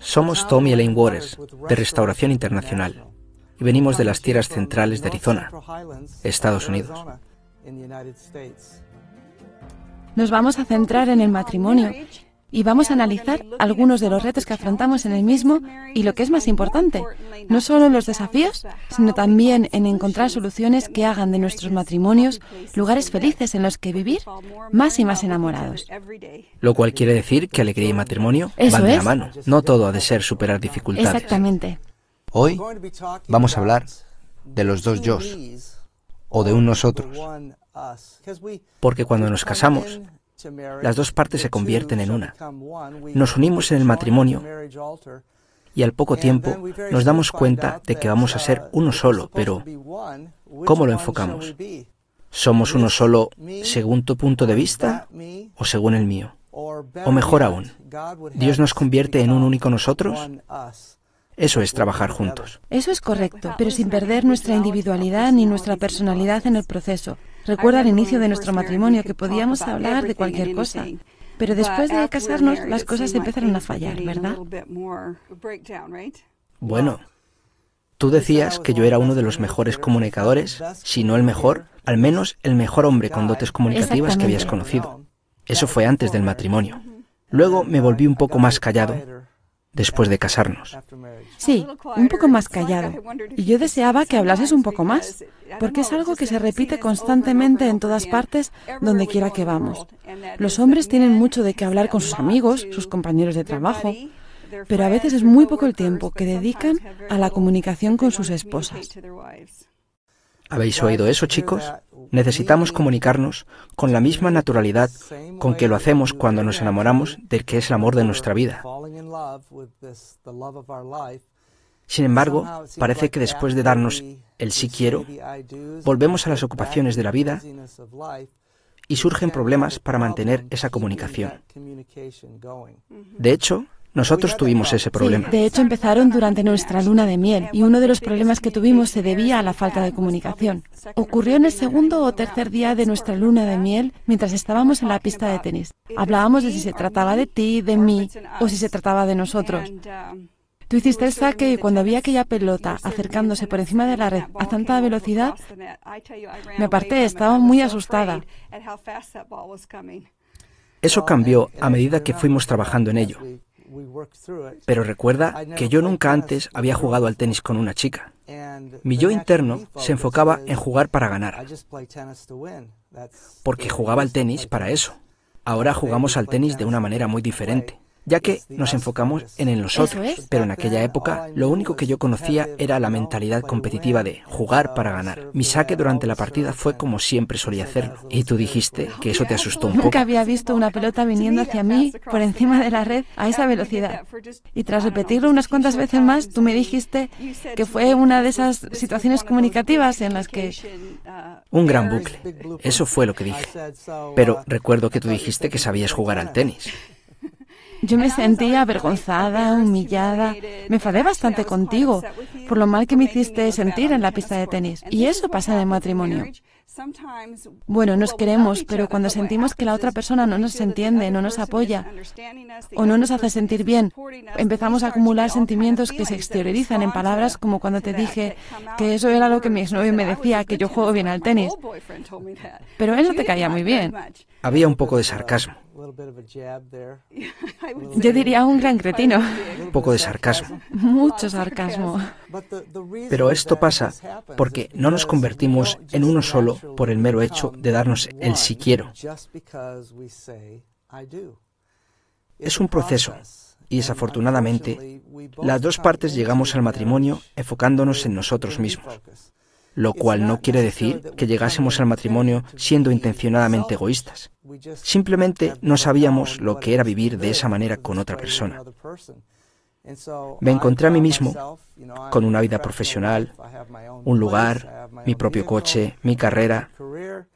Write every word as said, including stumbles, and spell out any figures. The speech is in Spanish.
Somos Tom y Elaine Waters, de Restauración Internacional, y venimos de las tierras centrales de Arizona, Estados Unidos. Nos vamos a centrar en el matrimonio y vamos a analizar algunos de los retos que afrontamos en el mismo y lo que es más importante, no solo en los desafíos, sino también en encontrar soluciones que hagan de nuestros matrimonios lugares felices en los que vivir más y más enamorados. Lo cual quiere decir que alegría y matrimonio Eso van de es. la mano. No todo ha de ser superar dificultades. Exactamente. Hoy vamos a hablar de los dos yos, o de un nosotros. Porque cuando nos casamos, las dos partes se convierten en una. Nos unimos en el matrimonio y al poco tiempo nos damos cuenta de que vamos a ser uno solo, pero ¿cómo lo enfocamos? ¿Somos uno solo según tu punto de vista o según el mío? O mejor aún, ¿Dios nos convierte en un único nosotros? Eso es trabajar juntos. Eso es correcto, pero sin perder nuestra individualidad ni nuestra personalidad en el proceso. Recuerda al inicio de nuestro matrimonio que podíamos hablar de cualquier cosa, pero después de casarnos las cosas empezaron a fallar, ¿verdad? Bueno, tú decías que yo era uno de los mejores comunicadores, si no el mejor, al menos el mejor hombre con dotes comunicativas que habías conocido. Eso fue antes del matrimonio. Luego me volví un poco más callado después de casarnos. Sí, un poco más callado. Y yo deseaba que hablases un poco más, porque es algo que se repite constantemente en todas partes, donde quiera que vamos. Los hombres tienen mucho de qué hablar con sus amigos, sus compañeros de trabajo, pero a veces es muy poco el tiempo que dedican a la comunicación con sus esposas. ¿Habéis oído eso, chicos? Necesitamos comunicarnos con la misma naturalidad con que lo hacemos cuando nos enamoramos del que es el amor de nuestra vida. Sin embargo, parece que después de darnos el sí quiero, volvemos a las ocupaciones de la vida y surgen problemas para mantener esa comunicación. De hecho, nosotros tuvimos ese problema. Sí, de hecho empezaron durante nuestra luna de miel y uno de los problemas que tuvimos se debía a la falta de comunicación. Ocurrió en el segundo o tercer día de nuestra luna de miel mientras estábamos en la pista de tenis. Hablábamos de si se trataba de ti, de mí o si se trataba de nosotros. Tú hiciste el saque y cuando vi aquella pelota acercándose por encima de la red a tanta velocidad, me aparté, estaba muy asustada. Eso cambió a medida que fuimos trabajando en ello. Pero recuerda que yo nunca antes había jugado al tenis con una chica. Mi yo interno se enfocaba en jugar para ganar, porque jugaba al tenis para eso. Ahora jugamos al tenis de una manera muy diferente, ya que nos enfocamos en el nosotros. Pero en aquella época, lo único que yo conocía era la mentalidad competitiva de jugar para ganar. Mi saque durante la partida fue como siempre solía hacerlo. Y tú dijiste que eso te asustó un poco. Nunca había visto una pelota viniendo hacia mí por encima de la red a esa velocidad. Y tras repetirlo unas cuantas veces más, tú me dijiste que fue una de esas situaciones comunicativas en las que... Un gran bucle. Eso fue lo que dije. Pero recuerdo que tú dijiste que sabías jugar al tenis. Yo me sentía avergonzada, humillada. Me enfadé bastante contigo por lo mal que me hiciste sentir en la pista de tenis. Y eso pasa en el matrimonio. Bueno, nos queremos, pero cuando sentimos que la otra persona no nos entiende, no nos apoya o no nos hace sentir bien, empezamos a acumular sentimientos que se exteriorizan en palabras como cuando te dije que eso era lo que mi exnovio me decía, que yo juego bien al tenis. Pero él no te caía muy bien. Había un poco de sarcasmo. Yo diría un gran cretino. Un poco de sarcasmo. Mucho sarcasmo. Pero esto pasa porque no nos convertimos en uno solo por el mero hecho de darnos el sí quiero. Es un proceso y desafortunadamente las dos partes llegamos al matrimonio enfocándonos en nosotros mismos. Lo cual no quiere decir que llegásemos al matrimonio siendo intencionadamente egoístas. Simplemente no sabíamos lo que era vivir de esa manera con otra persona. Me encontré a mí mismo con una vida profesional, un lugar, mi propio coche, mi carrera,